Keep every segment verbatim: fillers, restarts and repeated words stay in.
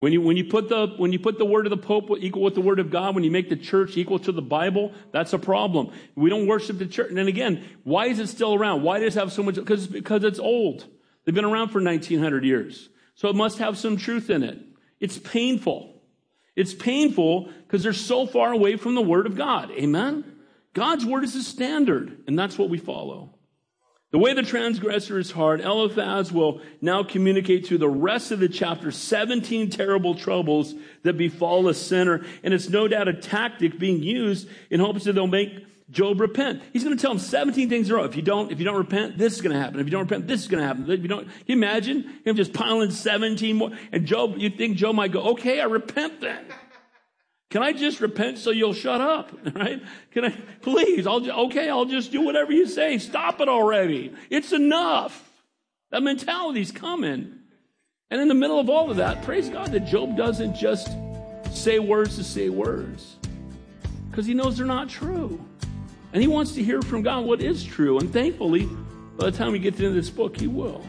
When you, when you put the, when you put the word of the Pope equal with the word of God, when you make the church equal to the Bible, that's a problem. We don't worship the church. And then again, why is it still around? Why does it have so much? Because, because it's old. They've been around for nineteen hundred years. So it must have some truth in it. It's painful. It's painful because they're so far away from the word of God. Amen? God's word is the standard, and that's what we follow. The way the transgressor is hard, Eliphaz will now communicate through the rest of the chapter seventeen terrible troubles that befall a sinner. And it's no doubt a tactic being used in hopes that they'll make Job repent. He's going to tell him seventeen things in a row. If you don't, if you don't repent, this is going to happen. If you don't repent, this is going to happen. If you don't, can you imagine him just piling seventeen more? And Job, you think Job might go, okay, I repent then. Can I just repent so you'll shut up, right? Can I, please, I'll, okay, I'll just do whatever you say. Stop it already. It's enough. That mentality's coming. And in the middle of all of that, praise God that Job doesn't just say words to say words, because he knows they're not true. And he wants to hear from God what is true. And thankfully, by the time we get to the end of this book, he will.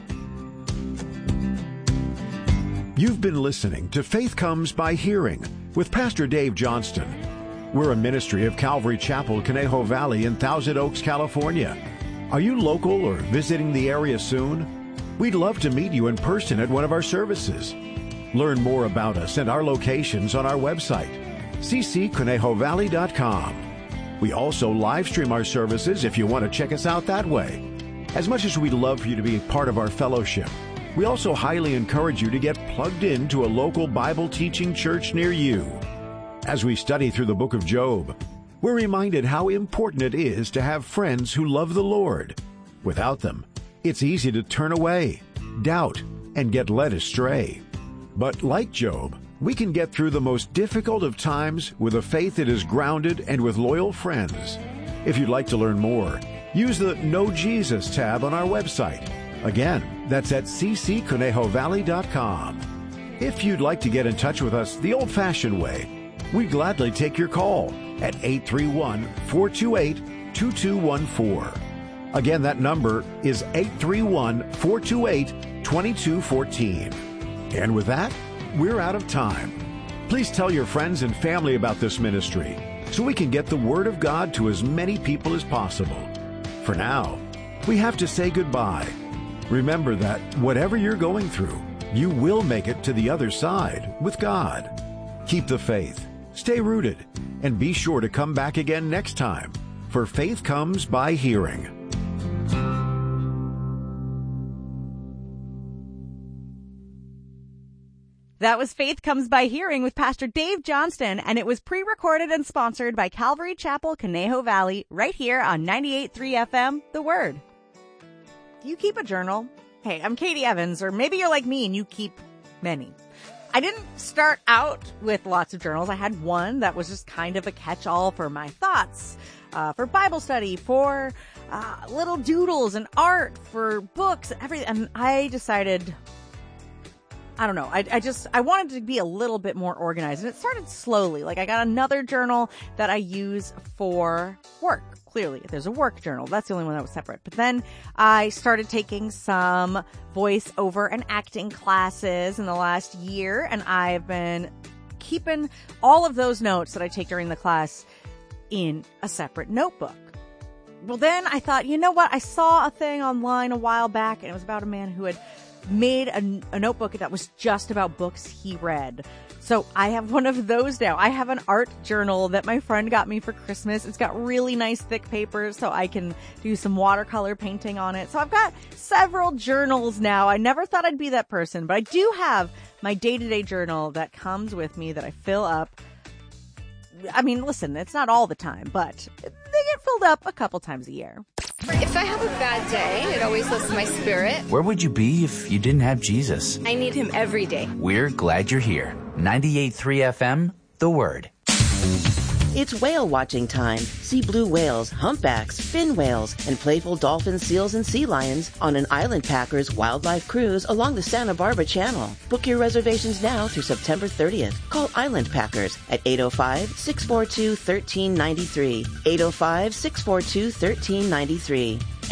You've been listening to Faith Comes by Hearing with Pastor Dave Johnston. We're a ministry of Calvary Chapel, Conejo Valley in Thousand Oaks, California. Are you local or visiting the area soon? We'd love to meet you in person at one of our services. Learn more about us and our locations on our website, c c conejo valley dot com. We also live stream our services if you want to check us out that way. As much as we'd love for you to be part of our fellowship, we also highly encourage you to get plugged into a local Bible teaching church near you. As we study through the book of Job, we're reminded how important it is to have friends who love the Lord. Without them, it's easy to turn away, doubt, and get led astray. But like Job, we can get through the most difficult of times with a faith that is grounded and with loyal friends. If you'd like to learn more, use the Know Jesus tab on our website. Again, that's at c c conejo valley dot com. If you'd like to get in touch with us the old-fashioned way, we'd gladly take your call at eight three one, four two eight, two two one four. Again, that number is eight three one, four two eight, two two one four. And with that, we're out of time. Please tell your friends and family about this ministry so we can get the Word of God to as many people as possible. For now, we have to say goodbye. Remember that whatever you're going through, you will make it to the other side with God. Keep the faith, stay rooted, and be sure to come back again next time, for Faith Comes by Hearing. That was Faith Comes by Hearing with Pastor Dave Johnston, and it was pre-recorded and sponsored by Calvary Chapel, Conejo Valley, right here on ninety-eight point three F M, The Word. Do you keep a journal? Hey, I'm Katie Evans, or maybe you're like me and you keep many. I didn't start out with lots of journals. I had one that was just kind of a catch-all for my thoughts, uh, for Bible study, for uh, little doodles and art, for books, everything. And I decided, I don't know, I, I just, I wanted to be a little bit more organized. And it started slowly. Like I got another journal that I use for work. Clearly, there's a work journal. That's the only one that was separate. But then I started taking some voiceover and acting classes in the last year, and I've been keeping all of those notes that I take during the class in a separate notebook. Well, then I thought, you know what? I saw a thing online a while back, and it was about a man who had made a, a notebook that was just about books he read. So I have one of those now. I have an art journal that my friend got me for Christmas. It's got really nice thick paper so I can do some watercolor painting on it. So I've got several journals now. I never thought I'd be that person, but I do have my day-to-day journal that comes with me that I fill up. I mean, listen, it's not all the time, but they get filled up a couple times a year. If I have a bad day, it always lifts my spirit. Where would you be if you didn't have Jesus? I need him every day. We're glad you're here. ninety-eight point three F M, The Word. It's whale watching time. See blue whales, humpbacks, fin whales, and playful dolphins, seals, and sea lions on an Island Packers wildlife cruise along the Santa Barbara Channel. Book your reservations now through September thirtieth. Call Island Packers at eight oh five, six four two, one three nine three, eight oh five, six four two, one three nine three.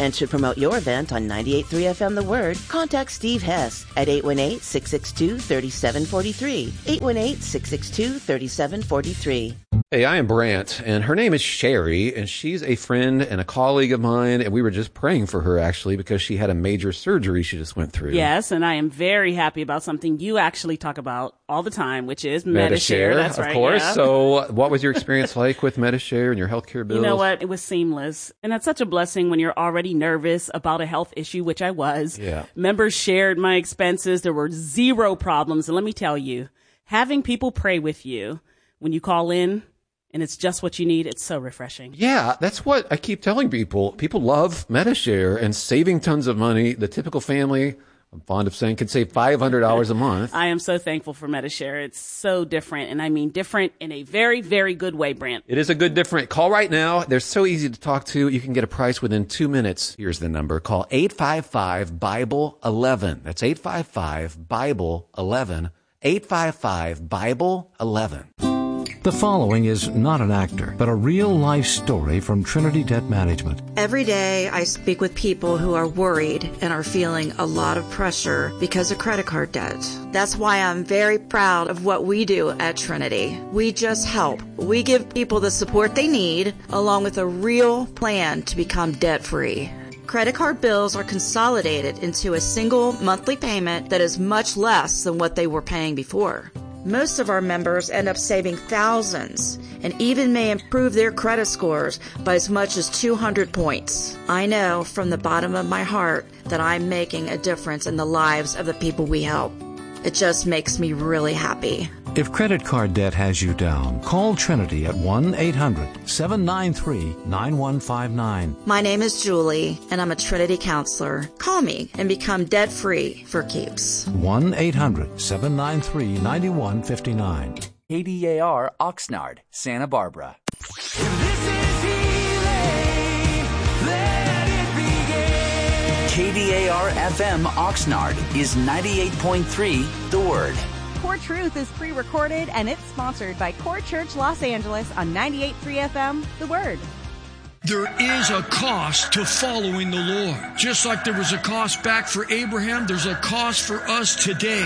And to promote your event on ninety-eight point three F M The Word, contact Steve Hess at eight one eight, six six two, three seven four three, eight one eight, six six two, three seven four three. Hey, I am Brant, and her name is Sherry, and she's a friend and a colleague of mine, and we were just praying for her, actually, because she had a major surgery she just went through. Yes, and I am very happy about something you actually talk about all the time, which is Medi-Share. That's of right, course. yeah. So what was your experience like with Medi-Share and your healthcare bills? You know what? It was seamless. And that's such a blessing when you're already nervous about a health issue, which I was. Yeah. Members shared my expenses. There were zero problems. And let me tell you, having people pray with you when you call in, and it's just what you need, it's so refreshing. Yeah, that's what I keep telling people. People love Medi-Share and saving tons of money. The typical family, I'm fond of saying, can save five hundred dollars a month. I am so thankful for Medi-Share. It's so different, and I mean different in a very, very good way, Brant. It is a good different. Call right now. They're so easy to talk to. You can get a price within two minutes. Here's the number. Call eight five five, Bible eleven. That's eight five five, Bible eleven. eight five five, Bible eleven. The following is not an actor, but a real-life story from Trinity Debt Management. Every day I speak with people who are worried and are feeling a lot of pressure because of credit card debt. That's why I'm very proud of what we do at Trinity. We just help. We give people the support they need, along with a real plan to become debt-free. Credit card bills are consolidated into a single monthly payment that is much less than what they were paying before. Most of our members end up saving thousands and even may improve their credit scores by as much as two hundred points. I know from the bottom of my heart that I'm making a difference in the lives of the people we help. It just makes me really happy. If credit card debt has you down, call Trinity at one eight hundred, seven nine three, nine one five nine. My name is Julie, and I'm a Trinity counselor. Call me and become debt-free for keeps. one eight hundred, seven nine three, nine one five nine. K D A R Oxnard, Santa Barbara. K D A R F M Oxnard is ninety-eight point three The Word. Core Truth is pre-recorded and it's sponsored by Core Church Los Angeles on ninety-eight point three F M, The Word. There is a cost to following the Lord. Just like there was a cost back for Abraham, there's a cost for us today.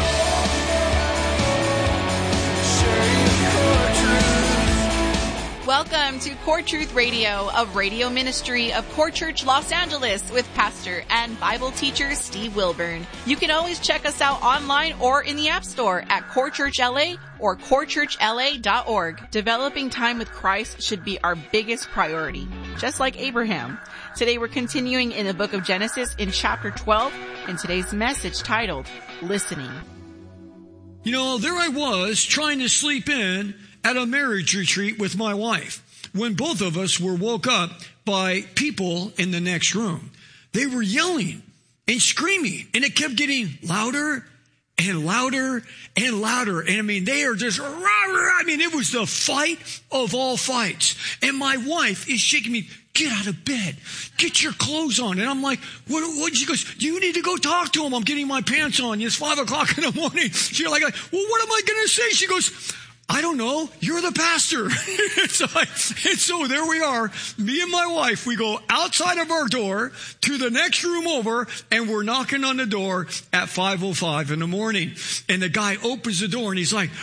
Welcome to Core Truth Radio, a radio ministry of Core Church Los Angeles with pastor and Bible teacher Steve Wilburn. You can always check us out online or in the App Store at Core Church L A or core church l a dot org. Developing time with Christ should be our biggest priority, just like Abraham. Today we're continuing in the book of Genesis in chapter twelve, and today's message titled, Listening. You know, there I was trying to sleep in at a marriage retreat with my wife when both of us were woke up by people in the next room. They were yelling and screaming, and it kept getting louder and louder and louder. And I mean, they are just, rah, rah. I mean, it was the fight of all fights. And my wife is shaking me, get out of bed, get your clothes on. And I'm like, what, what? She goes, you need to go talk to him. I'm getting my pants on. It's five o'clock in the morning. She's like, well, what am I going to say? She goes, I don't know. You're the pastor. so I, and so there we are. Me and my wife, we go outside of our door to the next room over, and we're knocking on the door at five oh five in the morning. And the guy opens the door and he's like,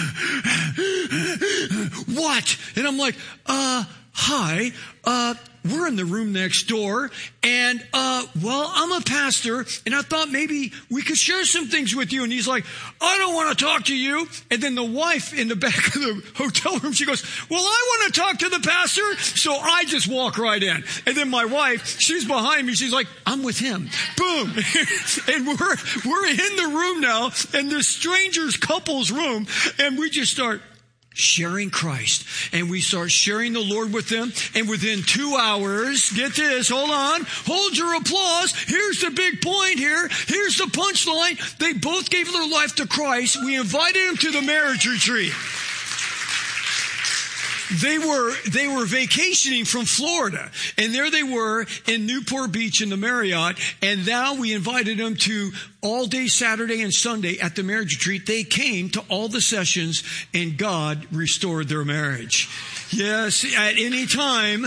what? And I'm like, uh, hi, uh, we're in the room next door, and, uh, well, I'm a pastor, and I thought maybe we could share some things with you. And he's like, I don't want to talk to you. And then the wife in the back of the hotel room, she goes, well, I want to talk to the pastor. So I just walk right in. And then my wife, she's behind me. She's like, I'm with him. Boom. And we're, we're in the room now, in this stranger's couple's room, and we just start sharing Christ, and we start sharing the Lord with them. And within two hours, get this, hold on, hold your applause. Here's the big point here. Here's the punchline. They both gave their life to Christ. We invited them to the marriage retreat. They were, they were vacationing from Florida, and there they were in Newport Beach in the Marriott, and now we invited them to all day Saturday and Sunday at the marriage retreat. They came to all the sessions and God restored their marriage. Yes, at any time,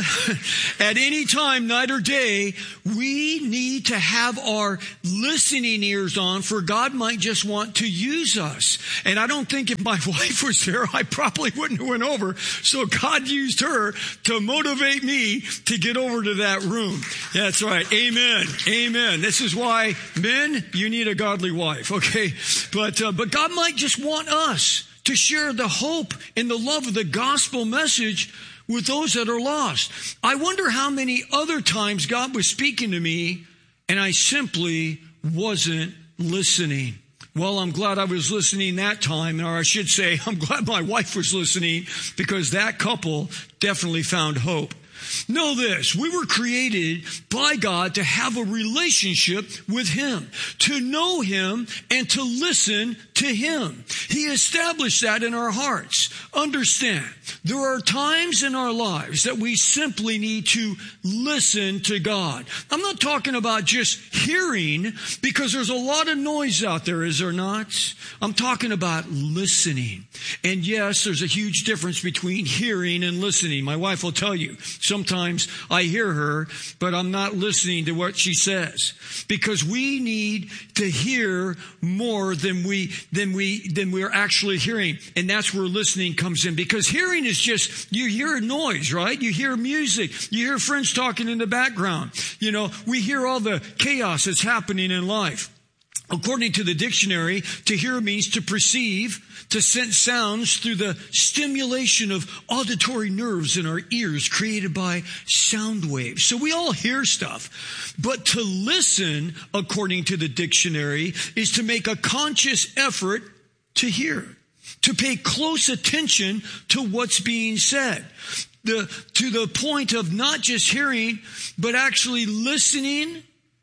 at any time, night or day, we need to have our listening ears on, for God might just want to use us. And I don't think if my wife was there, I probably wouldn't have went over. So God used her to motivate me to get over to that room. That's right. Amen. Amen. This is why, men, you need a godly wife. Okay. But, uh, but God might just want us to share the hope and the love of the gospel message with those that are lost. I wonder how many other times God was speaking to me and I simply wasn't listening. Well, I'm glad I was listening that time, or I should say, I'm glad my wife was listening, because that couple definitely found hope. Know this, we were created by God to have a relationship with Him, to know Him and to listen to Him. He established that in our hearts. Understand, there are times in our lives that we simply need to listen to God. I'm not talking about just hearing, because there's a lot of noise out there, is there not? I'm talking about listening. And yes, there's a huge difference between hearing and listening. My wife will tell you, sometimes I hear her, but I'm not listening to what she says, because we need to hear more than we than we than we're actually hearing, and that's where listening comes in. Because hearing is just, you hear noise, right? You hear music, you hear friends talking in the background. You know, we hear all the chaos that's happening in life. According to the dictionary, to hear means to perceive, to sense sounds through the stimulation of auditory nerves in our ears created by sound waves. So we all hear stuff. But to listen, according to the dictionary, is to make a conscious effort to hear, to pay close attention to what's being said. The, to the point of not just hearing, but actually listening,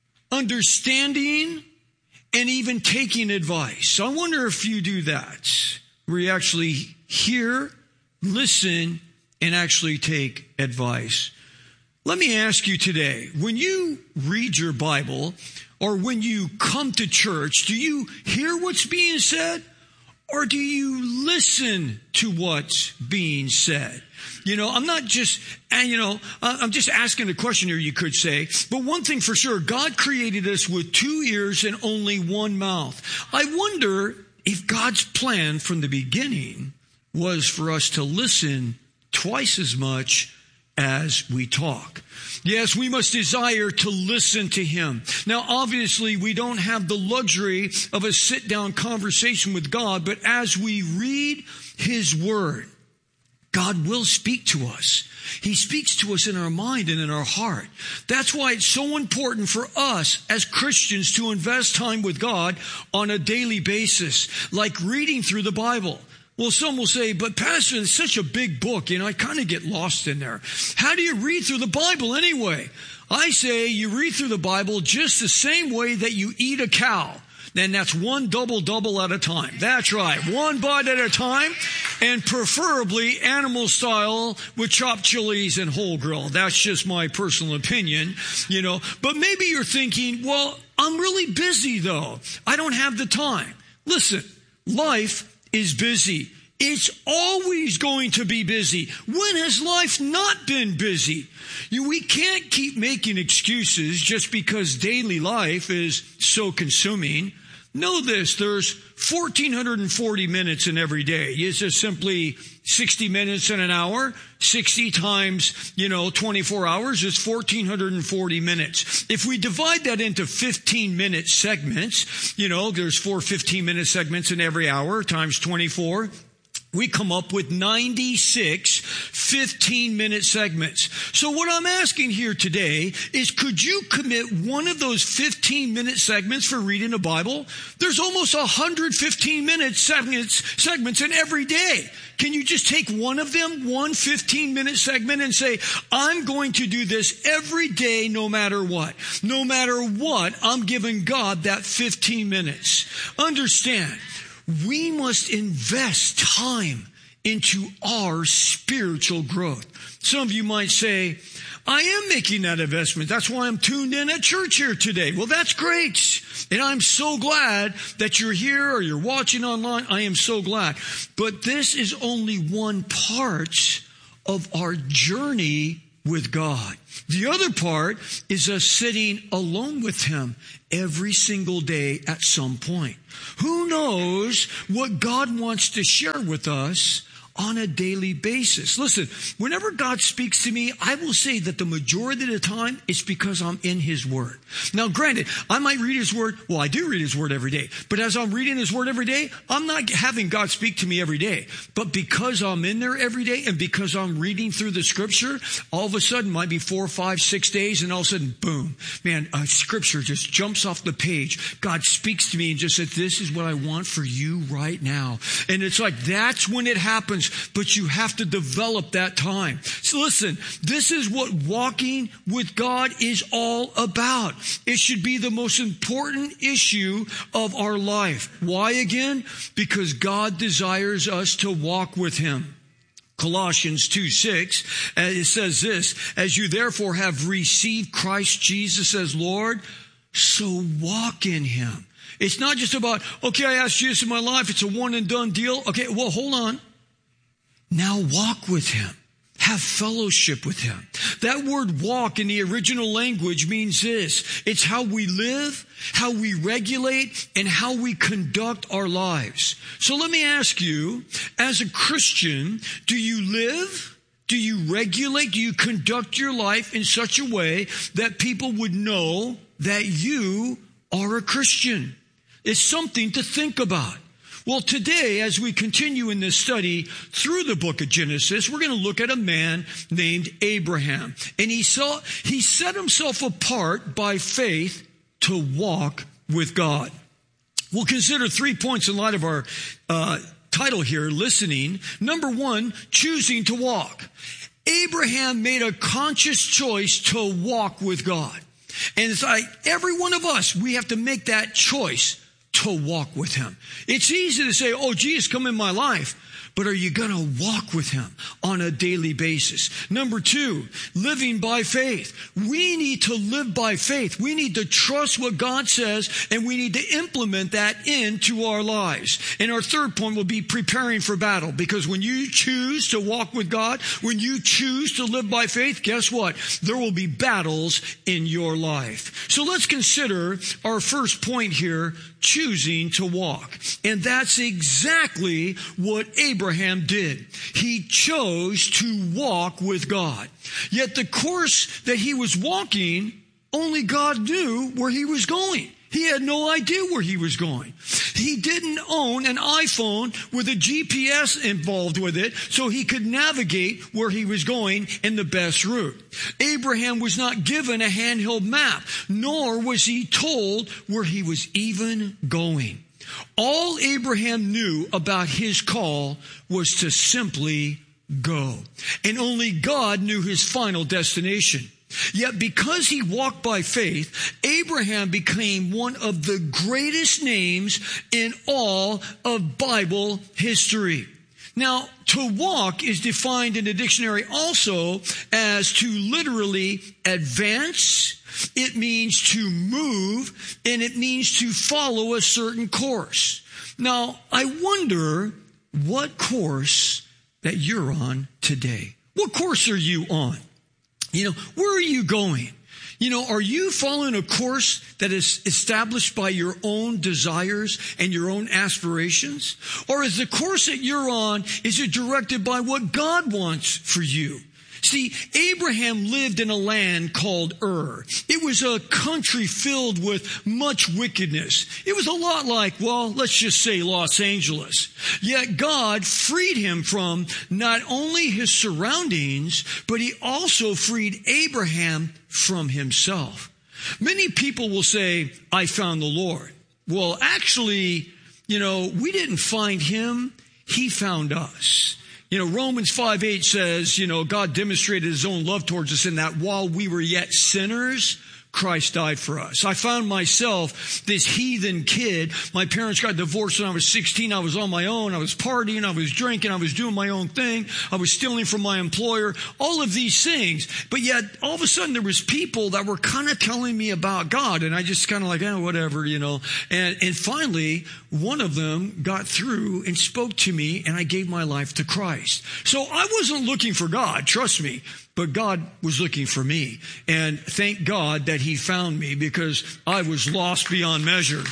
understanding, and even taking advice. I wonder if you do that, where you actually hear, listen, and actually take advice. Let me ask you today, when you read your Bible or when you come to church, do you hear what's being said, or do you listen to what's being said? You know, I'm not just, and you know, I'm just asking a question here, you could say. But one thing for sure, God created us with two ears and only one mouth. I wonder if God's plan from the beginning was for us to listen twice as much as we talk. Yes, we must desire to listen to Him. Now, obviously, we don't have the luxury of a sit-down conversation with God, but as we read His Word, God will speak to us. He speaks to us in our mind and in our heart. That's why it's so important for us as Christians to invest time with God on a daily basis, like reading through the Bible. Well, some will say, but Pastor, it's such a big book, you know, I kind of get lost in there. How do you read through the Bible anyway? I say you read through the Bible just the same way that you eat a cow. Then that's one double double at a time. That's right. One bite at a time, and preferably animal style with chopped chilies and whole grill. That's just my personal opinion, you know. But maybe you're thinking, well, I'm really busy though. I don't have the time. Listen, life is busy. It's always going to be busy. When has life not been busy? You, we can't keep making excuses just because daily life is so consuming. Know this, there's one thousand four hundred forty minutes in every day. It's just simply sixty minutes in an hour. sixty times, you know, twenty-four hours is one thousand four hundred forty minutes. If we divide that into fifteen minute segments, you know, there's four fifteen minute segments in every hour times twenty-four. We come up with ninety-six fifteen minute segments. So what I'm asking here today is, could you commit one of those fifteen minute segments for reading the Bible? There's almost one hundred fifteen minute segments, segments in every day. Can you just take one of them, one fifteen minute segment, and say, I'm going to do this every day no matter what. No matter what, I'm giving God that fifteen minutes. Understand, we must invest time into our spiritual growth. Some of you might say, I am making that investment. That's why I'm tuned in at church here today. Well, that's great. And I'm so glad that you're here or you're watching online. I am so glad. But this is only one part of our journey with God. The other part is us sitting alone with Him every single day at some point. Who knows what God wants to share with us on a daily basis? Listen, whenever God speaks to me, I will say that the majority of the time it's because I'm in His Word. Now, granted, I might read His Word. Well, I do read His Word every day. But as I'm reading His Word every day, I'm not having God speak to me every day. But because I'm in there every day and because I'm reading through the Scripture, all of a sudden, might be four, five, six days, and all of a sudden, boom, man, a Scripture just jumps off the page. God speaks to me and just said, this is what I want for you right now. And it's like, that's when it happens. But you have to develop that time. So listen, this is what walking with God is all about. It should be the most important issue of our life. Why again? Because God desires us to walk with Him. Colossians two six, it says this, as you therefore have received Christ Jesus as Lord, so walk in Him. It's not just about, okay, I asked Jesus in my life, it's a one and done deal. Okay, well, hold on. Now walk with Him. Have fellowship with Him. That word walk in the original language means this. It's how we live, how we regulate, and how we conduct our lives. So let me ask you, as a Christian, do you live? Do you regulate? Do you conduct your life in such a way that people would know that you are a Christian? It's something to think about. Well, today, as we continue in this study through the book of Genesis, we're going to look at a man named Abraham. And he saw, he set himself apart by faith to walk with God. We'll consider three points in light of our uh, title here, listening. Number one, choosing to walk. Abraham made a conscious choice to walk with God. And it's like every one of us, we have to make that choice to walk with Him. It's easy to say, oh, Jesus, come in my life. But are you going to walk with Him on a daily basis? Number two, living by faith. We need to live by faith. We need to trust what God says, and we need to implement that into our lives. And our third point will be preparing for battle. Because when you choose to walk with God, when you choose to live by faith, guess what? There will be battles in your life. So let's consider our first point here, choosing to walk. And that's exactly what Abraham Abraham did. He chose to walk with God. Yet the course that he was walking, only God knew where he was going. He had no idea where he was going. He didn't own an iPhone with a G P S involved with it so he could navigate where he was going in the best route. Abraham was not given a handheld map, nor was he told where he was even going. All Abraham knew about his call was to simply go. And only God knew his final destination. Yet because he walked by faith, Abraham became one of the greatest names in all of Bible history. Now, to walk is defined in the dictionary also as to literally advance. It means to move, and it means to follow a certain course. Now, I wonder what course that you're on today. What course are you on? You know, where are you going? You know, are you following a course that is established by your own desires and your own aspirations? Or is the course that you're on, is it directed by what God wants for you? See, Abraham lived in a land called Ur. It was a country filled with much wickedness. It was a lot like, well, let's just say Los Angeles. Yet God freed him from not only his surroundings, but he also freed Abraham from himself. Many people will say, I found the Lord. Well, actually, you know, we didn't find him. He found us. You know, Romans five eight says, you know, God demonstrated his own love towards us in that while we were yet sinners, Christ died for us. I found myself this heathen kid. My parents got divorced when I was sixteen. I was on my own. I was partying. I was drinking. I was doing my own thing. I was stealing from my employer. All of these things. But yet, all of a sudden, there was people that were kind of telling me about God. And I just kind of like, oh, whatever, you know. And, and finally, one of them got through and spoke to me, and I gave my life to Christ. So I wasn't looking for God, trust me. But God was looking for me. And thank God that he found me, because I was lost beyond measure.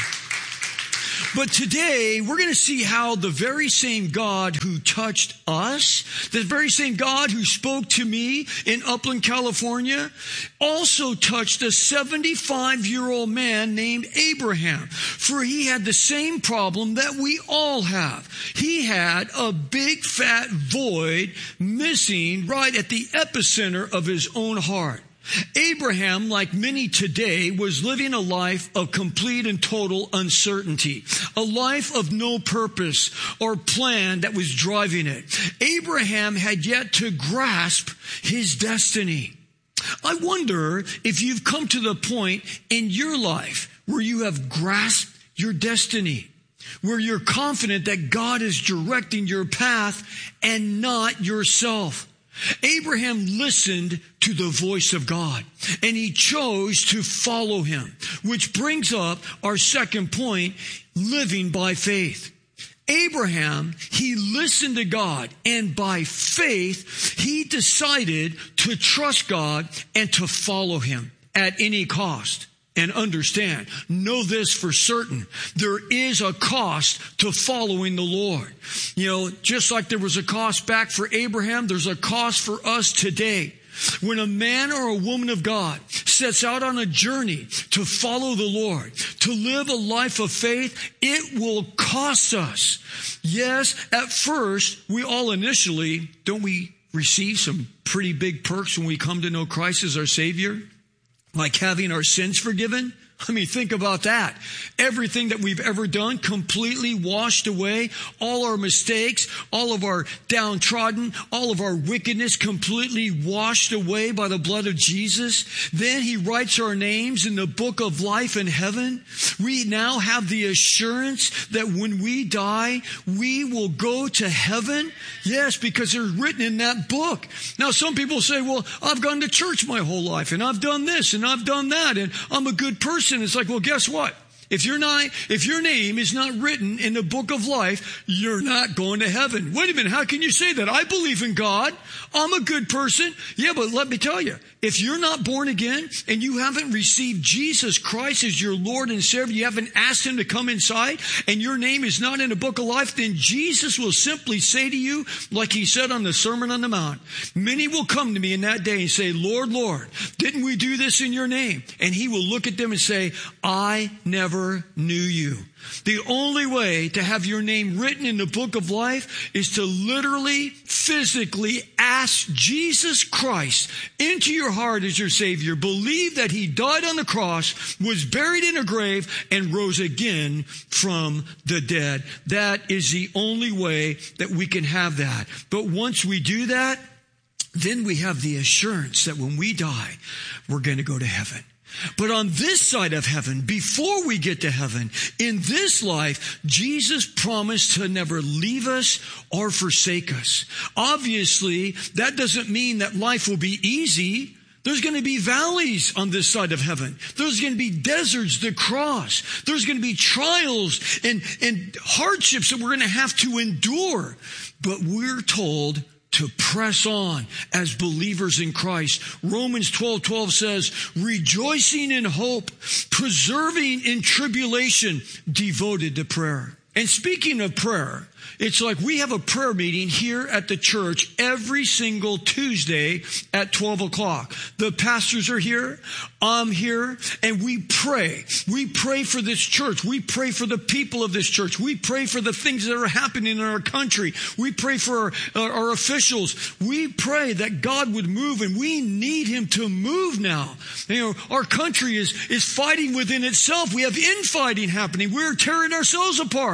But today, we're going to see how the very same God who touched us, the very same God who spoke to me in Upland, California, also touched a seventy-five-year-old man named Abraham. For he had the same problem that we all have. He had a big fat void missing right at the epicenter of his own heart. Abraham, like many today, was living a life of complete and total uncertainty, a life of no purpose or plan that was driving it. Abraham had yet to grasp his destiny. I wonder if you've come to the point in your life where you have grasped your destiny, where you're confident that God is directing your path and not yourself. Abraham listened to the voice of God, and he chose to follow him, which brings up our second point, living by faith. Abraham, he listened to God, and by faith, he decided to trust God and to follow him at any cost. And understand, know this for certain, there is a cost to following the Lord. You know, just like there was a cost back for Abraham, there's a cost for us today. When a man or a woman of God sets out on a journey to follow the Lord, to live a life of faith, it will cost us. Yes, at first, we all initially, don't we receive some pretty big perks when we come to know Christ as our Savior? Like having our sins forgiven? I mean, think about that. Everything that we've ever done completely washed away. All our mistakes, all of our downtrodden, all of our wickedness completely washed away by the blood of Jesus. Then he writes our names in the book of life in heaven. We now have the assurance that when we die, we will go to heaven. Yes, because they're written in that book. Now, some people say, well, I've gone to church my whole life, and I've done this, and I've done that, and I'm a good person. It's like, well, guess what? If you're not, if your name is not written in the book of life, you're not going to heaven. Wait a minute. How can you say that? I believe in God. I'm a good person. Yeah, but let me tell you, if you're not born again and you haven't received Jesus Christ as your Lord and Savior, you haven't asked him to come inside, and your name is not in the book of life, then Jesus will simply say to you, like he said on the Sermon on the Mount, many will come to me in that day and say, Lord, Lord, didn't we do this in your name? And he will look at them and say, I never knew you. The only way to have your name written in the book of life is to literally, physically ask Jesus Christ into your heart as your Savior. Believe that he died on the cross, was buried in a grave, and rose again from the dead. That is the only way that we can have that. But once we do that, then we have the assurance that when we die, we're going to go to heaven. But on this side of heaven, before we get to heaven, in this life, Jesus promised to never leave us or forsake us. Obviously, that doesn't mean that life will be easy. There's going to be valleys on this side of heaven. There's going to be deserts to cross. There's going to be trials and, and hardships that we're going to have to endure. But we're told to press on as believers in Christ. Romans twelve twelve says, rejoicing in hope, persevering in tribulation, devoted to prayer. And speaking of prayer, it's like we have a prayer meeting here at the church every single Tuesday at twelve o'clock. The pastors are here, I'm here, and we pray. We pray for this church. We pray for the people of this church. We pray for the things that are happening in our country. We pray for our, our officials. We pray that God would move, and we need him to move now. You know, our country is, is fighting within itself. We have infighting happening. We're tearing ourselves apart.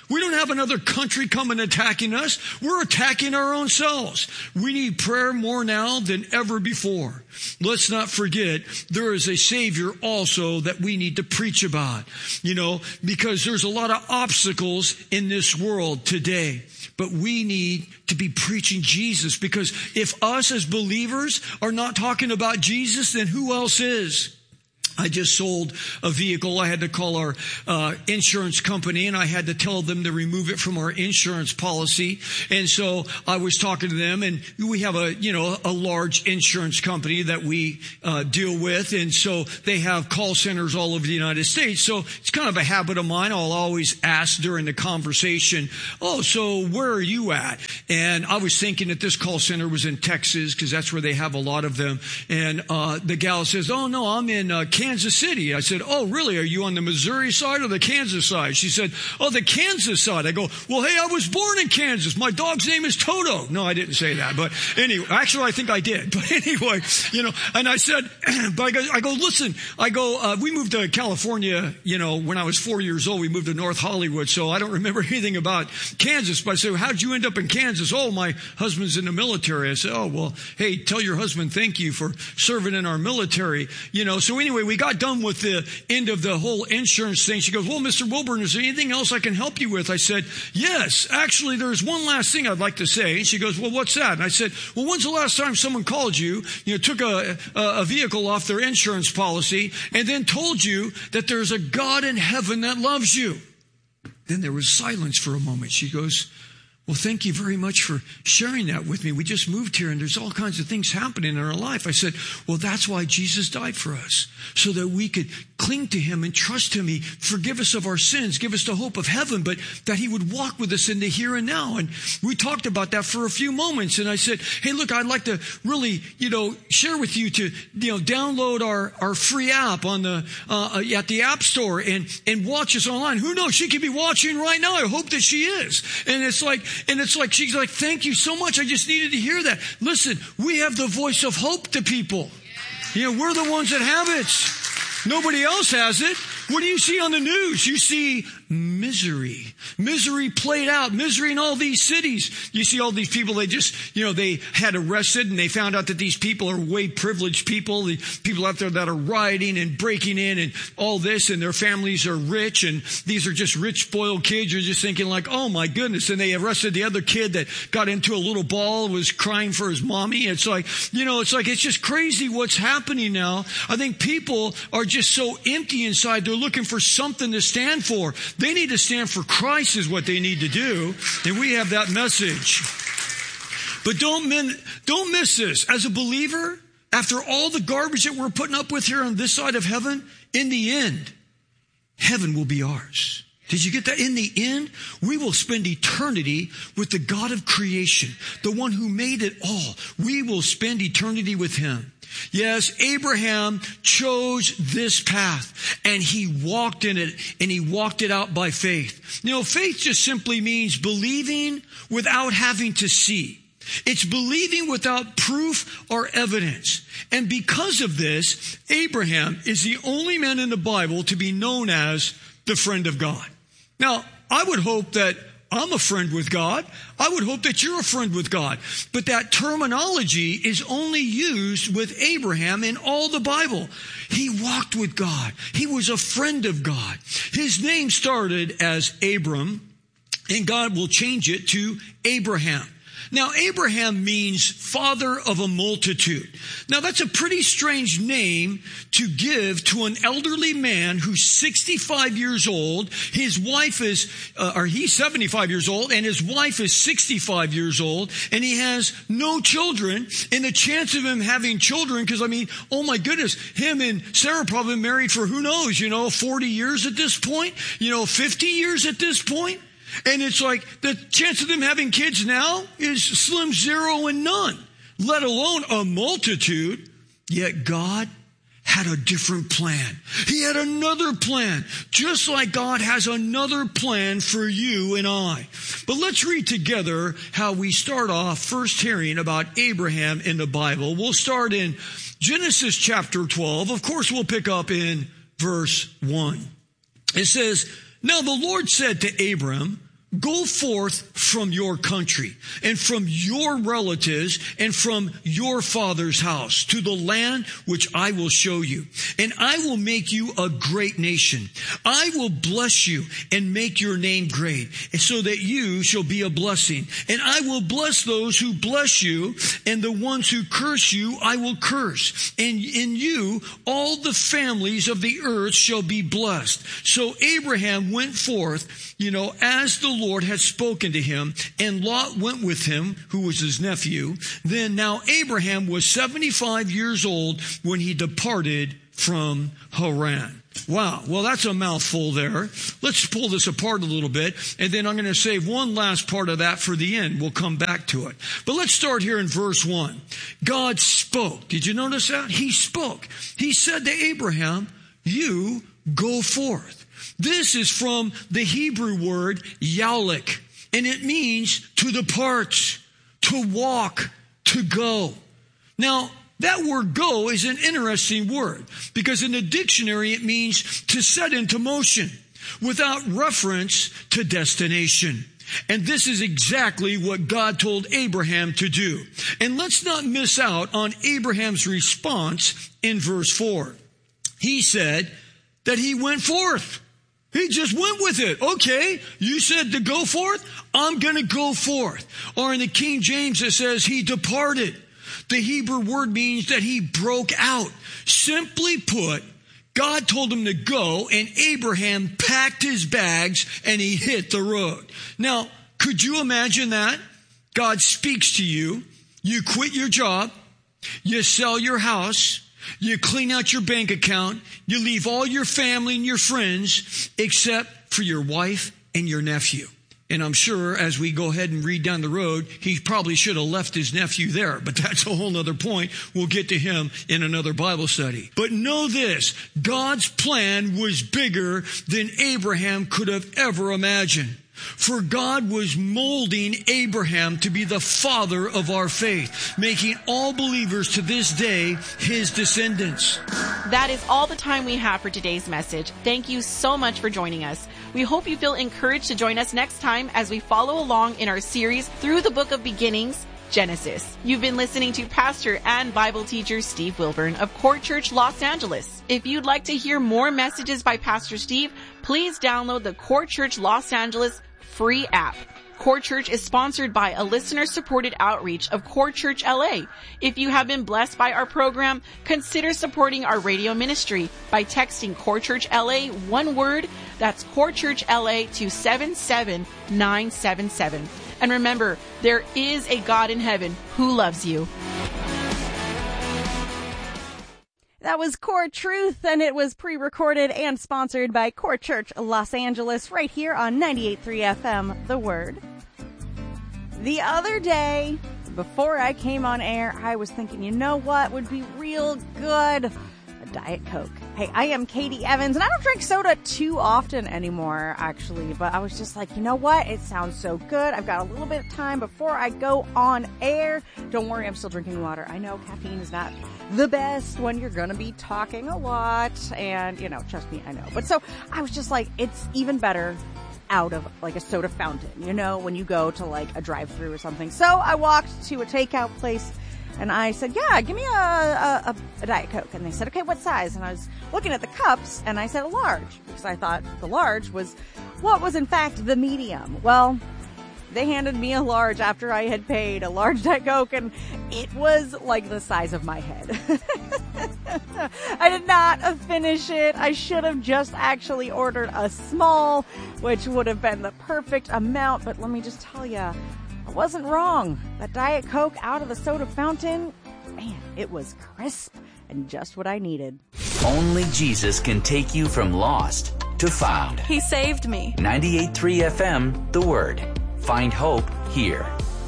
We don't have another country coming attacking us. We're attacking our own selves. We need prayer more now than ever before. Let's not forget there is a Savior also that we need to preach about, you know, because there's a lot of obstacles in this world today. But we need to be preaching Jesus, because if us as believers are not talking about Jesus, then who else is? I just sold a vehicle. I had to call our uh, insurance company, and I had to tell them to remove it from our insurance policy. And so I was talking to them, and we have a, you know, a large insurance company that we uh, deal with. And so they have call centers all over the United States. So it's kind of a habit of mine. I'll always ask during the conversation, oh, so where are you at? And I was thinking that this call center was in Texas, because that's where they have a lot of them. And uh, the gal says, oh, no, I'm in uh, Kansas. Kansas City. I said, oh, really? Are you on the Missouri side or the Kansas side? She said, oh, the Kansas side. I go, well, hey, I was born in Kansas. My dog's name is Toto. No, I didn't say that. But anyway, actually, I think I did. But anyway, you know, and I said, but I go, I go, listen, I go, uh, we moved to California, you know, when I was four years old. We moved to North Hollywood. So I don't remember anything about Kansas. But I said, how'd you end up in Kansas? Oh, my husband's in the military. I said, oh, well, hey, tell your husband thank you for serving in our military. You know, so anyway, we got done with the end of the whole insurance thing. She goes, well, Mister Wilburn, is there anything else I can help you with? I said, yes, actually, there's one last thing I'd like to say. And she goes, well, what's that? And I said, well, when's the last time someone called you, you know, took a, a, a vehicle off their insurance policy and then told you that there's a God in heaven that loves you? Then there was silence for a moment. She goes, well, thank you very much for sharing that with me. We just moved here and there's all kinds of things happening in our life. I said, well, that's why Jesus died for us, so that we could cling to him and trust him. He forgive us of our sins, give us the hope of heaven, but that he would walk with us in the here and now. And we talked about that for a few moments. And I said, hey, look, I'd like to really, you know, share with you to, you know, download our, our free app on the, uh, at the App Store and, and watch us online. Who knows? She could be watching right now. I hope that she is. And it's like, And it's like, she's like, thank you so much. I just needed to hear that. Listen, we have the voice of hope to people. You know, we're the ones that have it. Nobody else has it. What do you see on the news? You see misery. Misery played out. Misery in all these cities. You see all these people, they just, you know, they had arrested and they found out that these people are way privileged people. The people out there that are rioting and breaking in and all this, and their families are rich, and these are just rich, spoiled kids. You're just thinking like, oh my goodness. And they arrested the other kid that got into a little ball, was crying for his mommy. It's like, you know, it's like, it's just crazy what's happening now. I think people are just so empty inside. They're looking for something to stand for. They need to stand for Christ is what they need to do. And we have that message. But don't, min- don't miss this. As a believer, after all the garbage that we're putting up with here on this side of heaven, in the end, heaven will be ours. Did you get that? In the end, we will spend eternity with the God of creation, the one who made it all. We will spend eternity with him. Yes, Abraham chose this path and he walked in it, and he walked it out by faith. You know, faith just simply means believing without having to see. It's believing without proof or evidence. And because of this, Abraham is the only man in the Bible to be known as the friend of God. Now, I would hope that I'm a friend with God. I would hope that you're a friend with God. But that terminology is only used with Abraham in all the Bible. He walked with God. He was a friend of God. His name started as Abram, and God will change it to Abraham. Now, Abraham means father of a multitude. Now, that's a pretty strange name to give to an elderly man who's sixty-five years old. His wife is, uh, or he's seventy-five years old, and his wife is sixty-five years old, and he has no children. And the chance of him having children, because I mean, oh my goodness, him and Sarah probably married for who knows, you know, forty years at this point, you know, fifty years at this point. And it's like the chance of them having kids now is slim zero and none, let alone a multitude. Yet God had a different plan. He had another plan, just like God has another plan for you and I. But let's read together how we start off first hearing about Abraham in the Bible. We'll start in Genesis chapter twelve. Of course, we'll pick up in verse one. It says, now the Lord said to Abram, go forth from your country and from your relatives and from your father's house to the land which I will show you. And I will make you a great nation. I will bless you and make your name great, and so that you shall be a blessing. And I will bless those who bless you, and the ones who curse you I will curse. And in you all the families of the earth shall be blessed. So Abraham went forth, you know, as the Lord had spoken to him, and Lot went with him, who was his nephew. Then now Abraham was seventy-five years old when he departed from Haran. Wow. Well, that's a mouthful there. Let's pull this apart a little bit, and then I'm going to save one last part of that for the end. We'll come back to it. But let's start here in verse one. God spoke. Did you notice that? He spoke. He said to Abraham, you go forth. This is from the Hebrew word yalik, and it means to depart, to walk, to go. Now, that word go is an interesting word because in the dictionary it means to set into motion without reference to destination. And this is exactly what God told Abraham to do. And let's not miss out on Abraham's response in verse four. He said that he went forth. He just went with it. Okay, you said to go forth, I'm going to go forth. Or in the King James it says he departed. The Hebrew word means that he broke out. Simply put, God told him to go, and Abraham packed his bags and he hit the road. Now, could you imagine that? God speaks to you. You quit your job. You sell your house. You clean out your bank account. You leave all your family and your friends except for your wife and your nephew. And I'm sure as we go ahead and read down the road, he probably should have left his nephew there. But that's a whole other point. We'll get to him in another Bible study. But know this, God's plan was bigger than Abraham could have ever imagined. For God was molding Abraham to be the father of our faith, making all believers to this day his descendants. That is all the time we have for today's message. Thank you so much for joining us. We hope you feel encouraged to join us next time as we follow along in our series through the book of beginnings, Genesis. You've been listening to pastor and Bible teacher Steve Wilburn of Court Church Los Angeles. If you'd like to hear more messages by Pastor Steve, please download the Court Church Los Angeles free app. Court Church is sponsored by a listener-supported outreach of Court Church L A. If you have been blessed by our program, consider supporting our radio ministry by texting Court Church L A one word. That's Court Church L A to seven seven nine seven seven. And remember, there is a God in heaven who loves you. That was Core Truth, and it was pre-recorded and sponsored by Core Church Los Angeles right here on ninety-eight point three F M, The Word. The other day, before I came on air, I was thinking, you know what would be real good? A Diet Coke. Hey, I am Katie Evans, and I don't drink soda too often anymore, actually, but I was just like, you know what? It sounds so good. I've got a little bit of time before I go on air. Don't worry, I'm still drinking water. I know caffeine is not the best when you're going to be talking a lot, and, you know, trust me, I know. But so I was just like, it's even better out of like a soda fountain, you know, when you go to like a drive-thru or something. So I walked to a takeout place and I said, yeah, give me a, a, a Diet Coke. And they said, okay, what size? And I was looking at the cups and I said a large because I thought the large was what was in fact the medium. Well, they handed me a large after I had paid a large Diet Coke, and it was like the size of my head. I did not finish it. I should have just actually ordered a small, which would have been the perfect amount. But let me just tell you, I wasn't wrong. That Diet Coke out of the soda fountain, man, it was crisp and just what I needed. Only Jesus can take you from lost to found. He saved me. ninety-eight point three F M, The Word. Find hope here.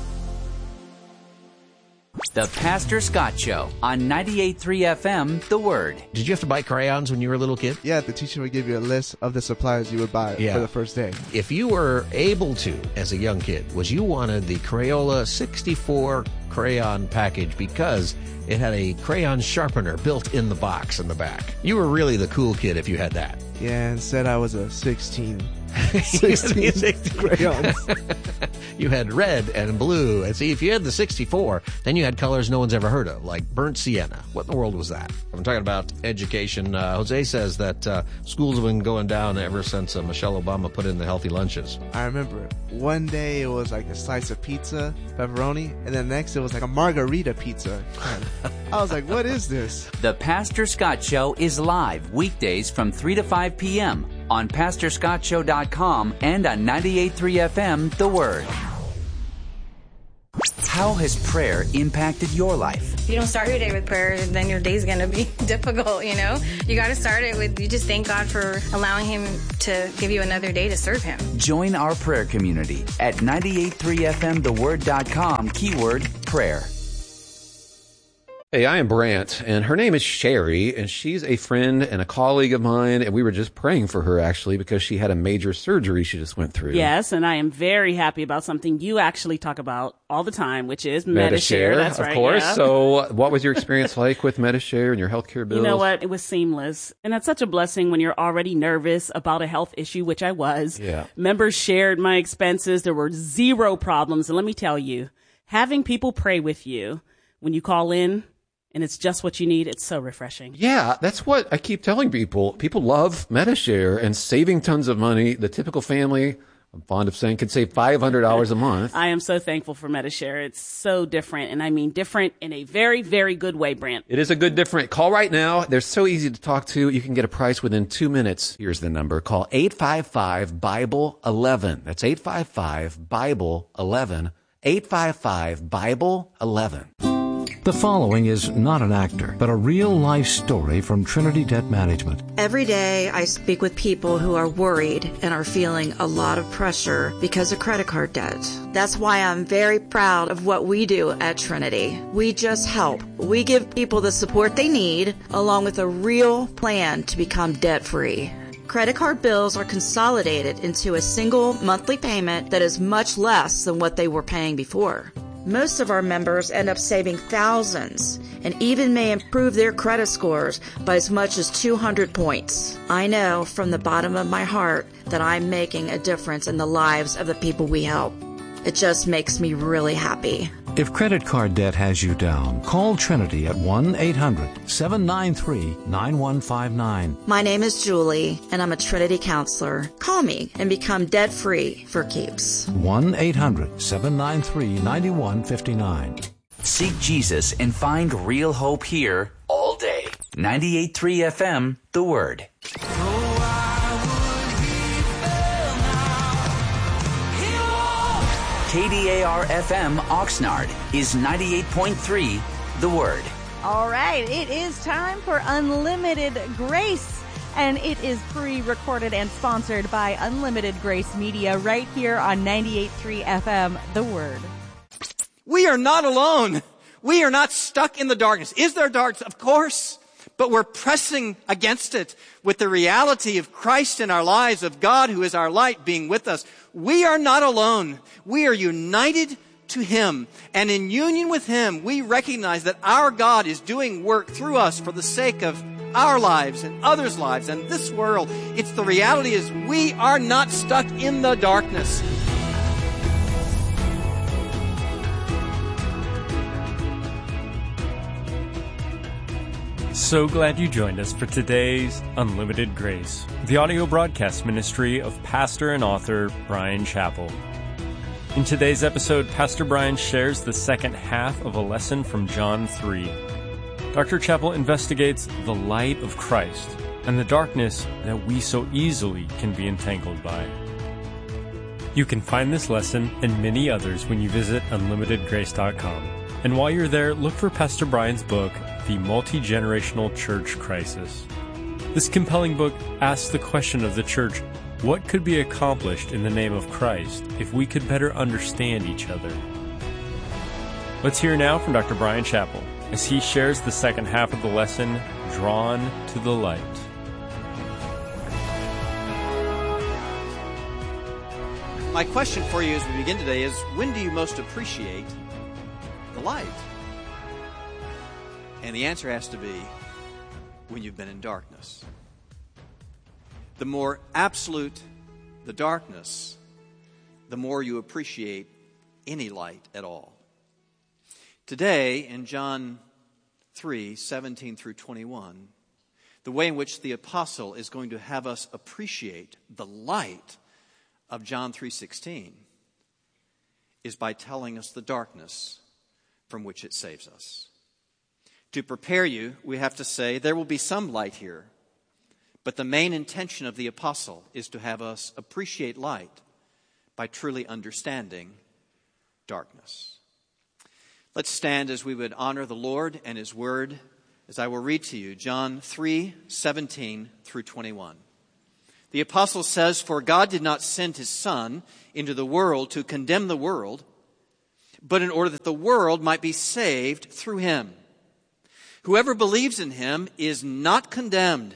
The Pastor Scott Show on ninety-eight point three F M, The Word. Did you have to buy crayons when you were a little kid? Yeah, the teacher would give you a list of the supplies you would buy yeah. for the first day. If you were able to, as a young kid, was you wanted the Crayola sixty-four crayon package because it had a crayon sharpener built in the box in the back. You were really the cool kid if you had that. Yeah, instead I was a sixteen sixteen crayons. You had red and blue. And see, if you had the sixty-four, then you had colors no one's ever heard of, like burnt sienna. What in the world was that? I'm talking about education. Uh, Jose says that uh, schools have been going down ever since uh, Michelle Obama put in the healthy lunches. I remember one day it was like a slice of pizza, pepperoni, and then next it was like a margarita pizza. I was like, what is this? The Pastor Scott Show is live weekdays from three to five p.m. on pastor scott show dot com and on ninety-eight point three F M The Word. How has prayer impacted your life? If you don't start your day with prayer, then your day's going to be difficult, you know? You got to start it with, you just thank God for allowing him to give you another day to serve him. Join our prayer community at ninety-eight point three F M the word dot com, keyword prayer. Hey, I am Brant, and her name is Sherry, and she's a friend and a colleague of mine, and we were just praying for her, actually, because she had a major surgery she just went through. Yes, and I am very happy about something you actually talk about all the time, which is Medi-Share. Medi-Share, That's of right, course. yeah. So what was your experience like with Medi-Share and your healthcare bills? You know what? It was seamless. And that's such a blessing when you're already nervous about a health issue, which I was. Yeah. Members shared my expenses. There were zero problems. And let me tell you, having people pray with you when you call in, and it's just what you need, it's so refreshing. Yeah, that's what I keep telling people. People love Medi-Share and saving tons of money. The typical family, I'm fond of saying, could save five hundred dollars a month. I am so thankful for Medi-Share. It's so different, and I mean different in a very, very good way, Brant. It is a good different. Call right now. They're so easy to talk to. You can get a price within two minutes. Here's the number. Call eight five five, Bible eleven. That's eight five five, Bible eleven. eight five five, Bible eleven. The following is not an actor, but a real-life story from Trinity Debt Management. Every day I speak with people who are worried and are feeling a lot of pressure because of credit card debt. That's why I'm very proud of what we do at Trinity. We just help. We give people the support they need, along with a real plan to become debt-free. Credit card bills are consolidated into a single monthly payment that is much less than what they were paying before. Most of our members end up saving thousands and even may improve their credit scores by as much as two hundred points. I know from the bottom of my heart that I'm making a difference in the lives of the people we help. It just makes me really happy. If credit card debt has you down, call Trinity at one eight hundred, seven nine three, nine one five nine. My name is Julie, and I'm a Trinity counselor. Call me and become debt-free for keeps. one eight hundred, seven nine three, nine one five nine. Seek Jesus and find real hope here all day. ninety-eight point three F M, The Word. K D A R F M Oxnard is ninety-eight point three The Word. All right, it is time for Unlimited Grace, and it is pre-recorded and sponsored by Unlimited Grace Media right here on ninety-eight point three F M The Word. We are not alone. We are not stuck in the darkness. Is there darkness? Of course. But we're pressing against it with the reality of Christ in our lives, of God who is our light being with us. We are not alone. We are united to Him. And in union with Him, we recognize that our God is doing work through us for the sake of our lives and others' lives and this world. It's the reality is we are not stuck in the darkness. So glad you joined us for today's Unlimited Grace, the audio broadcast ministry of pastor and author Bryan Chapell. In today's episode, Pastor Bryan shares the second half of a lesson from John three. Doctor Chapell investigates the light of Christ and the darkness that we so easily can be entangled by. You can find this lesson and many others when you visit unlimited grace dot com. And while you're there, look for Pastor Bryan's book, The Multi-Generational Church Crisis. This compelling book asks the question of the church, what could be accomplished in the name of Christ if we could better understand each other? Let's hear now from Doctor Bryan Chapell as he shares the second half of the lesson, Drawn to the Light. My question for you as we begin today is, when do you most appreciate the light? And the answer has to be when you've been in darkness. The more absolute the darkness, the more you appreciate any light at all. Today, in John three, seventeen through twenty-one, the way in which the apostle is going to have us appreciate the light of John three sixteen is by telling us the darkness from which it saves us. To prepare you, we have to say there will be some light here, but the main intention of the apostle is to have us appreciate light by truly understanding darkness. Let's stand as we would honor the Lord and His Word as I will read to you John three, seventeen through twenty-one. The apostle says, "For God did not send His Son into the world to condemn the world, but in order that the world might be saved through Him. Whoever believes in Him is not condemned,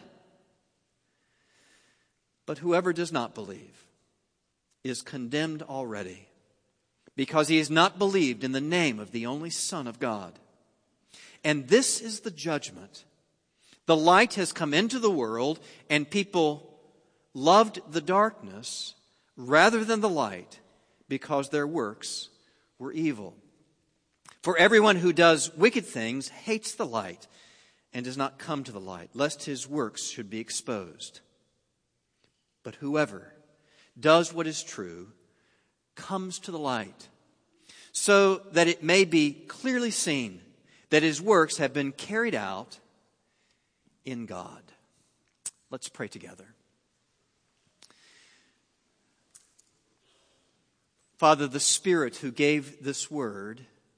but whoever does not believe is condemned already, because he has not believed in the name of the only Son of God. And this is the judgment. The light has come into the world, and people loved the darkness rather than the light, because their works were evil. For everyone who does wicked things hates the light and does not come to the light, lest his works should be exposed. But whoever does what is true comes to the light, so that it may be clearly seen that his works have been carried out in God." Let's pray together. Father, the Spirit who gave this word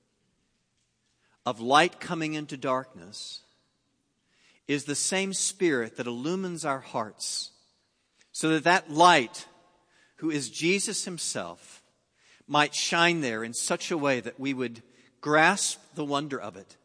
of light coming into darkness is the same Spirit that illumines our hearts, so that that light, who is Jesus Himself, might shine there in such a way that we would grasp the wonder of it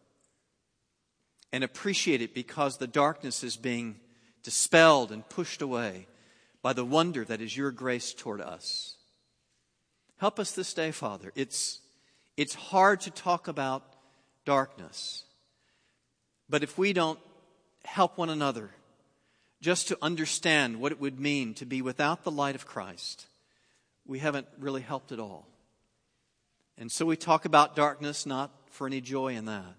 and appreciate it, because the darkness is being dispelled and pushed away by the wonder that is your grace toward us. Help us this day, Father. It's, it's hard to talk about darkness, but if we don't help one another just to understand what it would mean to be without the light of Christ, we haven't really helped at all. And so we talk about darkness not for any joy in that,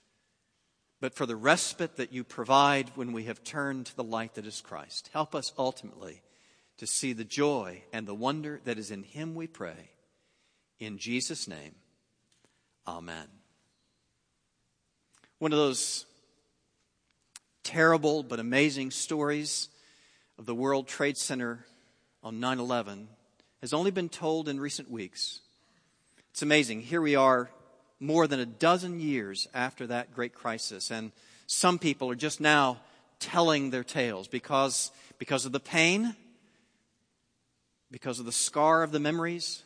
but for the respite that you provide when we have turned to the light that is Christ. Help us ultimately to see the joy and the wonder that is in Him, we pray. In Jesus' name, amen. One of those terrible but amazing stories of the World Trade Center on nine eleven has only been told in recent weeks. It's amazing. Here we are more than a dozen years after that great crisis, and some people are just now telling their tales because, because of the pain, because of the scar of the memories,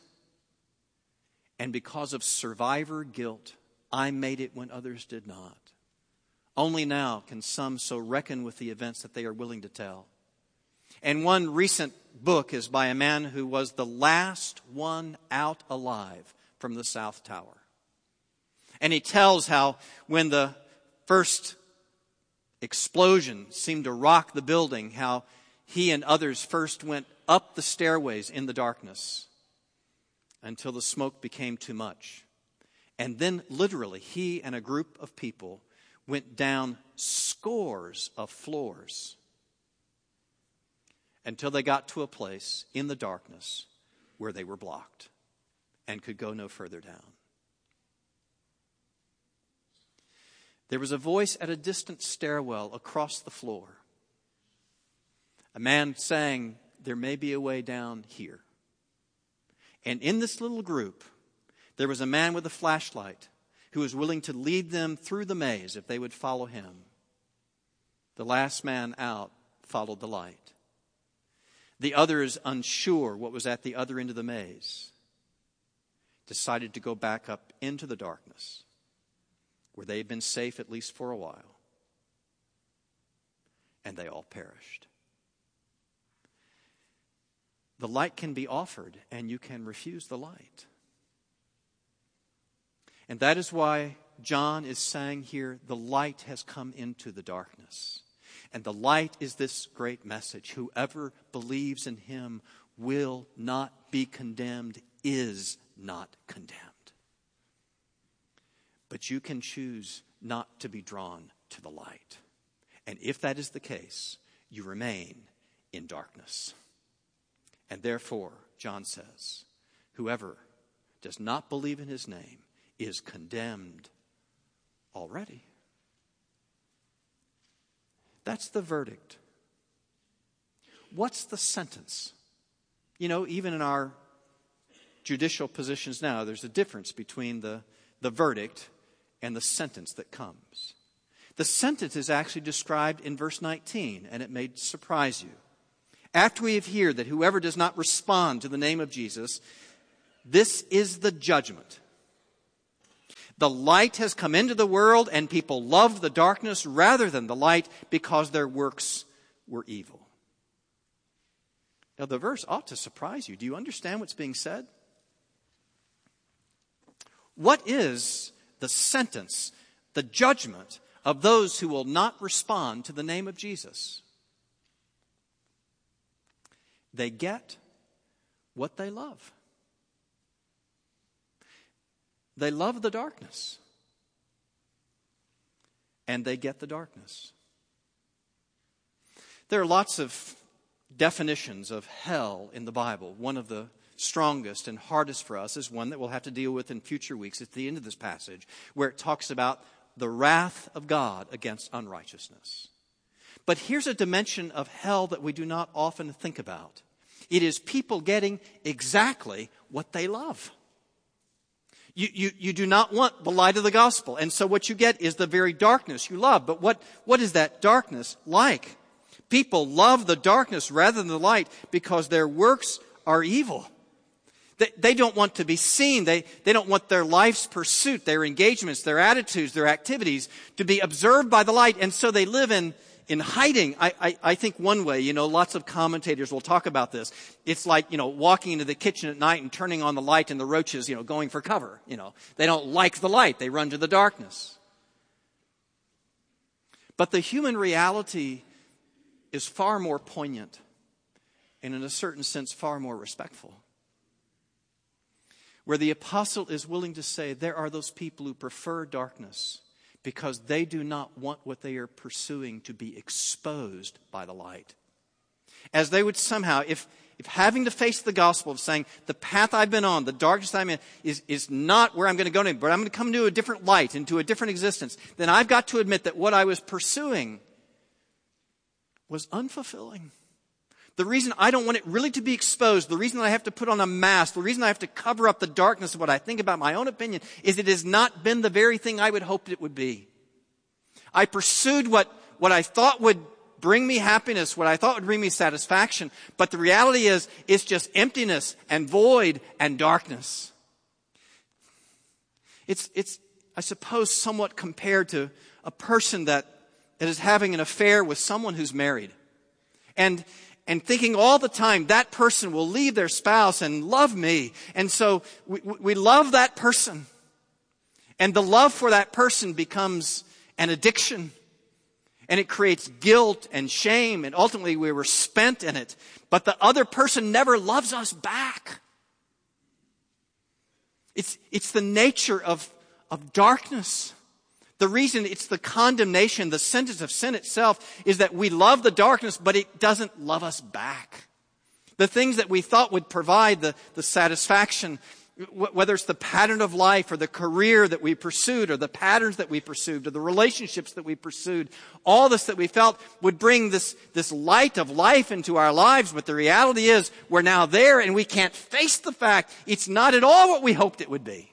and because of survivor guilt. I made it when others did not. Only now can some so reckon with the events that they are willing to tell. And one recent book is by a man who was the last one out alive from the South Tower. And he tells how when the first explosion seemed to rock the building, how he and others first went up the stairways in the darkness until the smoke became too much. And then literally he and a group of people went down scores of floors until they got to a place in the darkness where they were blocked and could go no further down. There was a voice at a distant stairwell across the floor. A man saying, "There may be a way down here." And in this little group, there was a man with a flashlight who was willing to lead them through the maze if they would follow him. The last man out followed the light. The others, unsure what was at the other end of the maze, decided to go back up into the darkness, where they had been safe at least for a while. And they all perished. The light can be offered, and you can refuse the light. And that is why John is saying here, the light has come into the darkness. And the light is this great message. Whoever believes in Him will not be condemned is not condemned. But you can choose not to be drawn to the light. And if that is the case, you remain in darkness. And therefore, John says, whoever does not believe in his name is condemned already. That's the verdict. What's the sentence? You know, even in our judicial positions now, there's a difference between the, the verdict and the sentence that comes. The sentence is actually described in verse nineteen, and it may surprise you. After we have heard that whoever does not respond to the name of Jesus, this is the judgment. The light has come into the world, and people loved the darkness rather than the light because their works were evil. Now, the verse ought to surprise you. Do you understand what's being said? What is the sentence, the judgment of those who will not respond to the name of Jesus? They get what they love. They love the darkness. And they get the darkness. There are lots of definitions of hell in the Bible. One of the strongest and hardest for us is one that we'll have to deal with in future weeks at the end of this passage, where it talks about the wrath of God against unrighteousness. But here's a dimension of hell that we do not often think about. It is people getting exactly what they love. You, you, you do not want the light of the gospel. And so what you get is the very darkness you love. But what, what is that darkness like? People love the darkness rather than the light because their works are evil. They, they don't want to be seen. They, they don't want their life's pursuit, their engagements, their attitudes, their activities to be observed by the light. And so they live in, in hiding. I, I, I think one way, you know, lots of commentators will talk about this. It's like, you know, walking into the kitchen at night and turning on the light and the roaches, you know, going for cover. You know, they don't like the light. They run to the darkness. But the human reality is far more poignant and in a certain sense far more respectful. Where the apostle is willing to say there are those people who prefer darkness because they do not want what they are pursuing to be exposed by the light. As they would somehow, if, if having to face the gospel of saying the path I've been on, the darkness I'm in, is, is not where I'm going to go to, but I'm going to come to a different light, into a different existence, then I've got to admit that what I was pursuing was unfulfilling. The reason I don't want it really to be exposed, the reason I have to put on a mask, the reason I have to cover up the darkness of what I think about my own opinion is it has not been the very thing I would hope it would be. I pursued what, what I thought would bring me happiness, what I thought would bring me satisfaction, but the reality is it's just emptiness and void and darkness. It's, it's, I suppose, somewhat compared to a person that, that is having an affair with someone who's married. And And thinking all the time, that person will leave their spouse and love me. And so we, we love that person. And the love for that person becomes an addiction. And it creates guilt and shame. And ultimately we were spent in it. But the other person never loves us back. It's, it's the nature of, of darkness. The reason it's the condemnation, the sentence of sin itself, is that we love the darkness, but it doesn't love us back. The things that we thought would provide the, the satisfaction, whether it's the pattern of life or the career that we pursued or the patterns that we pursued or the relationships that we pursued, all this that we felt would bring this, this light of life into our lives. But the reality is we're now there and we can't face the fact it's not at all what we hoped it would be.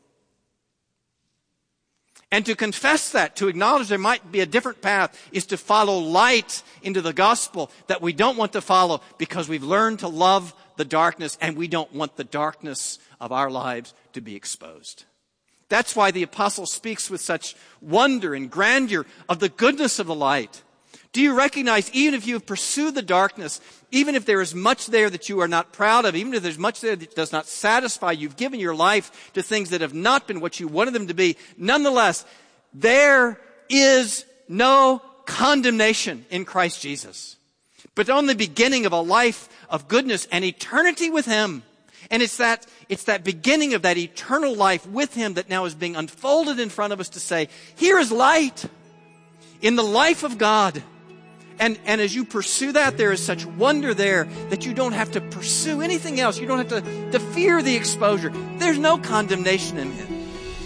And to confess that, to acknowledge there might be a different path, is to follow light into the gospel that we don't want to follow because we've learned to love the darkness and we don't want the darkness of our lives to be exposed. That's why the apostle speaks with such wonder and grandeur of the goodness of the light. Do you recognize, even if you have pursued the darkness, even if there is much there that you are not proud of, even if there's much there that does not satisfy, you've given your life to things that have not been what you wanted them to be, nonetheless, there is no condemnation in Christ Jesus. but only the beginning of a life of goodness and eternity with Him. And it's that, it's that beginning of that eternal life with Him that now is being unfolded in front of us to say, here is light in the life of God. And, and as you pursue that, there is such wonder there that you don't have to pursue anything else. You don't have to, to fear the exposure. There's no condemnation in Him.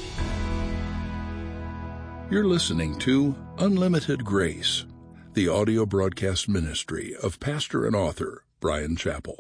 You're listening to Unlimited Grace, the audio broadcast ministry of pastor and author Bryan Chapell.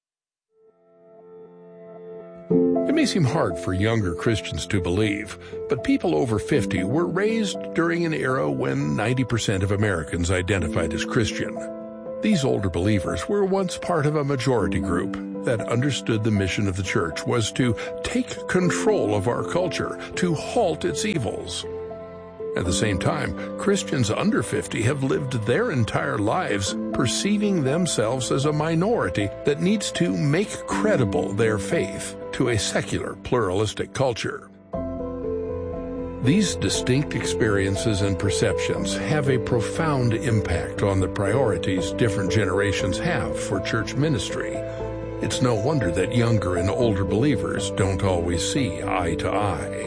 It may seem hard for younger Christians to believe, but people over fifty were raised during an era when ninety percent of Americans identified as Christian. These older believers were once part of a majority group that understood the mission of the church was to take control of our culture, to halt its evils. At the same time, Christians under fifty have lived their entire lives perceiving themselves as a minority that needs to make credible their faith to a secular, pluralistic culture. These distinct experiences and perceptions have a profound impact on the priorities different generations have for church ministry. It's no wonder that younger and older believers don't always see eye to eye.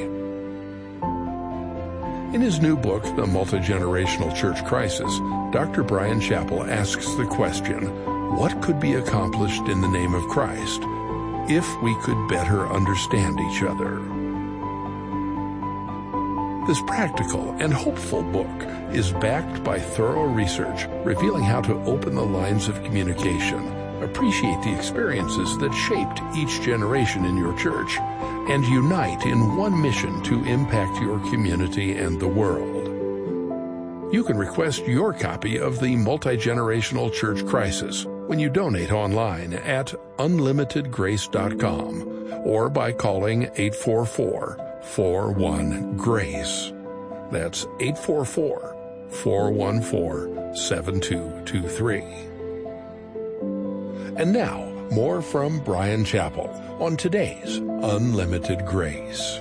In his new book, The Multigenerational Church Crisis, Doctor Bryan Chapell asks the question, what could be accomplished in the name of Christ if we could better understand each other? This practical and hopeful book is backed by thorough research revealing how to open the lines of communication, appreciate the experiences that shaped each generation in your church, and unite in one mission to impact your community and the world. You can request your copy of the Multigenerational Church Crisis when you donate online at unlimited grace dot com or by calling eight four four, four one, GRACE. That's eight four four, four one four, seven two two three. And now, more from Bryan Chapell on today's Unlimited Grace.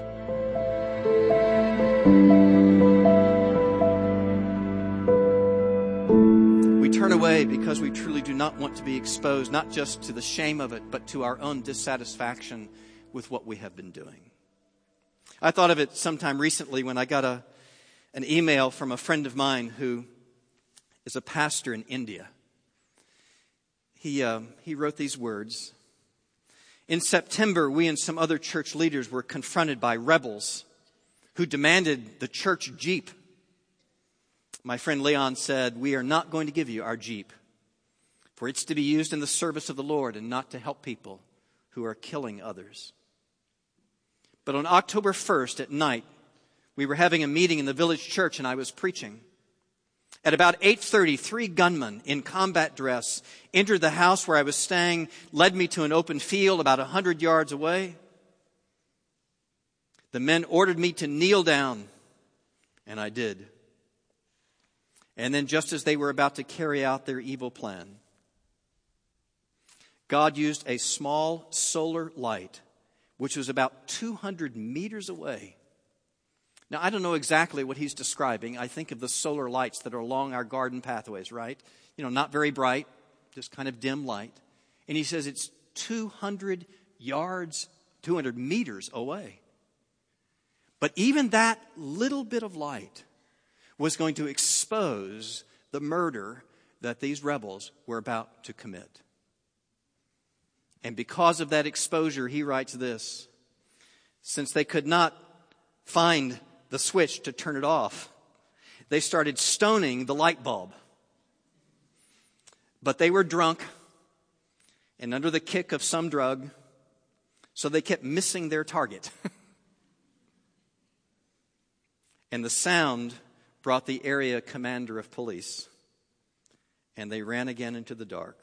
We turn away because we truly do not want to be exposed, not just to the shame of it, but to our own dissatisfaction with what we have been doing. I thought of it sometime recently when I got a an email from a friend of mine who is a pastor in India. He, uh, he wrote these words. In September, we and some other church leaders were confronted by rebels who demanded the church Jeep. My friend Leon said, we are not going to give you our Jeep, for it's to be used in the service of the Lord and not to help people who are killing others. But on October first at night, we were having a meeting in the village church and I was preaching. At about eight thirty, three gunmen in combat dress entered the house where I was staying, led me to an open field about a hundred yards away. The men ordered me to kneel down, and I did. And then just as they were about to carry out their evil plan, God used a small solar light, which was about two hundred meters away. Now, I don't know exactly what he's describing. I think of the solar lights that are along our garden pathways, right? You know, not very bright, just kind of dim light. And he says it's two hundred yards, two hundred meters away. But even that little bit of light was going to expose the murder that these rebels were about to commit. And because of that exposure, he writes this, since they could not find the switch to turn it off, they started stoning the light bulb. But they were drunk and under the kick of some drug, so they kept missing their target. And the sound brought the area commander of police, and they ran again into the dark.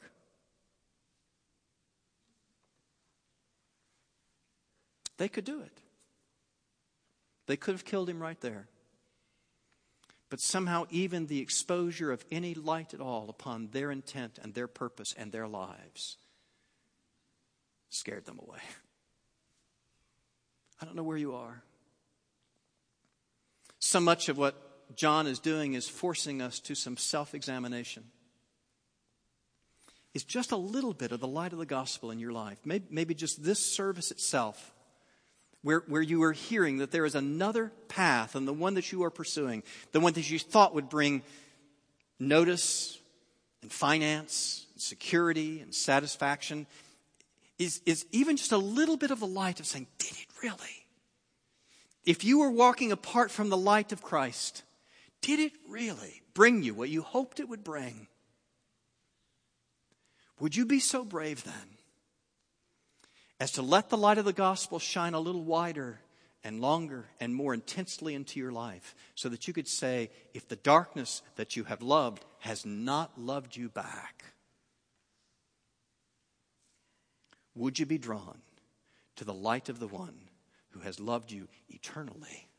They could do it. They could have killed him right there. But somehow even the exposure of any light at all upon their intent and their purpose and their lives scared them away. I don't know where you are. So much of what John is doing is forcing us to some self-examination. is just a little bit of the light of the gospel in your life. Maybe, maybe just this service itself, where, where you are hearing that there is another path than the one that you are pursuing, the one that you thought would bring notice and finance and security and satisfaction, is, is even just a little bit of the light of saying, did it really? If you were walking apart from the light of Christ, did it really bring you what you hoped it would bring? Would you be so brave then as to let the light of the gospel shine a little wider and longer and more intensely into your life, so that you could say, if the darkness that you have loved has not loved you back, would you be drawn to the light of the one who has loved you eternally?